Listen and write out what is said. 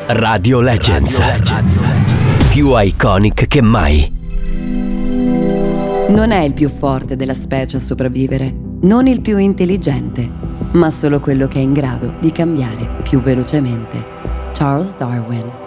Radio Legends. Più iconic che mai. Non è il più forte della specie a sopravvivere, non il più intelligente, ma solo quello che è in grado di cambiare più velocemente. Charles Darwin.